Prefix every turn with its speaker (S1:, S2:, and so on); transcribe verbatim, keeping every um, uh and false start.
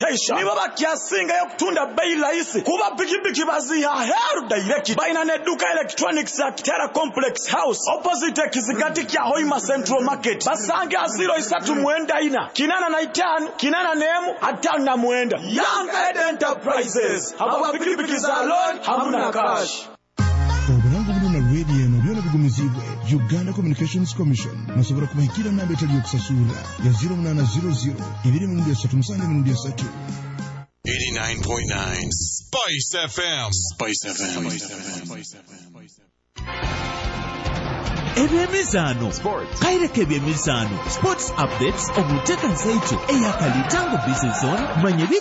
S1: special nibo bakyasinga yokutunda bei rahisi kuba pikipiki baziha heru direct baina ne duka electronics ya Kitera Complex House opposite Kizigati kya Hoima Central Market basange zero isatu mwenda ina kinana na itanu kinana nemu atanu na mwenda Young Ed Enterprises haba pikipiki za loan hamuna cash.
S2: Obulango buno na radio no byona bigumizibwe Uganda Communications Commission nasobora kumahikira na betali yokusasura ya zero nine zero zero ibiri mu ndiyesatu musanga mu ndiyesatu
S3: eighty-nine point nine Spice F M. Spice F M.
S4: Ebyemizano kaireke ebyemizano sports updates omuteka nsaicho eyakalitango business zone manye